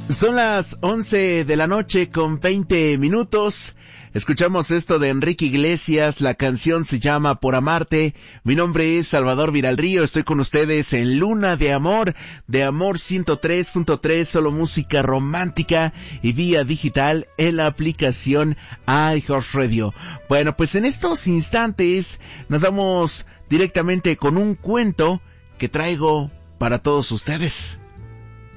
Son las 11 de la noche con 20 minutos. Escuchamos esto de Enrique Iglesias, la canción se llama Por Amarte. Mi nombre es Salvador Viralrío, estoy con ustedes en Luna de Amor 103.3, solo música romántica y vía digital en la aplicación iHeartRadio. Bueno, pues en estos instantes nos vamos directamente con un cuento que traigo para todos ustedes.